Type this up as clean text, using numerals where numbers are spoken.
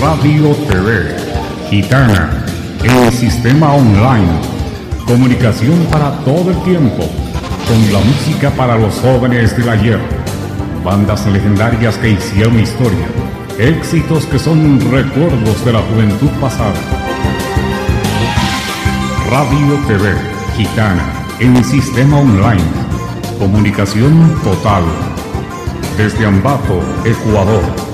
Radio TV, Gitana, el sistema online, comunicación para todo el tiempo, con la música para los jóvenes del ayer, bandas legendarias que hicieron historia, éxitos que son recuerdos de la juventud pasada. Radio TV, Gitana, el sistema online, comunicación total, desde Ambato, Ecuador.